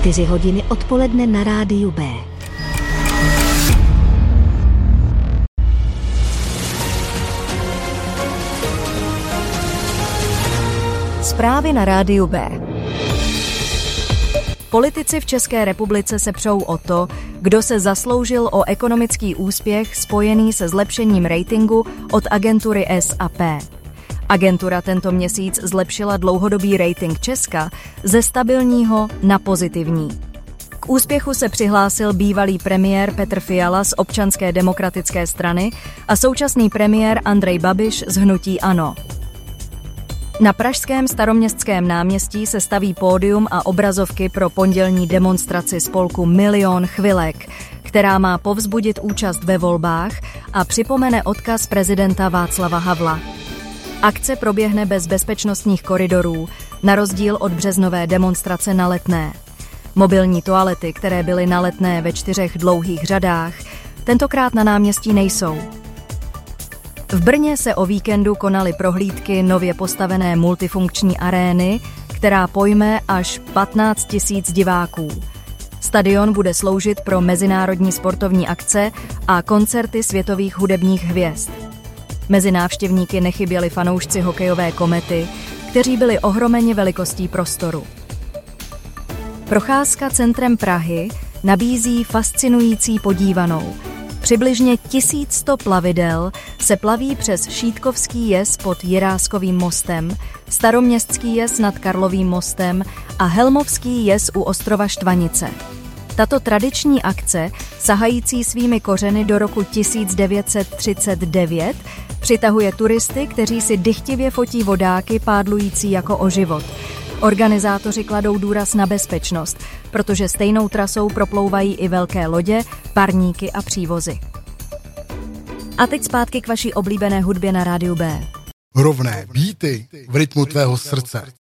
4 hodiny odpoledne na rádiu B. Zprávy na rádiu B. Politici v České republice se přou o to, kdo se zasloužil o ekonomický úspěch spojený se zlepšením ratingu od agentury S&P. Agentura tento měsíc zlepšila dlouhodobý rating Česka ze stabilního na pozitivní. K úspěchu se přihlásil bývalý premiér Petr Fiala z Občanské demokratické strany a současný premiér Andrej Babiš z hnutí ANO. Na pražském Staroměstském náměstí se staví pódium a obrazovky pro pondělní demonstraci spolku Milion chvilek, která má povzbudit účast ve volbách a připomene odkaz prezidenta Václava Havla. Akce proběhne bez bezpečnostních koridorů, na rozdíl od březnové demonstrace na Letné. Mobilní toalety, které byly na Letné ve 4 dlouhých řadách, tentokrát na náměstí nejsou. V Brně se o víkendu konaly prohlídky nově postavené multifunkční arény, která pojme až 15 000 diváků. Stadion bude sloužit pro mezinárodní sportovní akce a koncerty světových hudebních hvězd. Mezi návštěvníky nechyběli fanoušci hokejové Komety, kteří byli ohromeni velikostí prostoru. Procházka centrem Prahy nabízí fascinující podívanou. Přibližně 1100 plavidel se plaví přes Šítkovský jez pod Jiráskovým mostem, Staroměstský jez nad Karlovým mostem a Helmovský jez u ostrova Štvanice. Tato tradiční akce, sahající svými kořeny do roku 1939, přitahuje turisty, kteří si dychtivě fotí vodáky pádlující jako o život. Organizátoři kladou důraz na bezpečnost, protože stejnou trasou proplouvají i velké lodě, parníky a přívozy. A teď zpátky k vaší oblíbené hudbě na rádiu B. Rovné beaty v rytmu tvého srdce.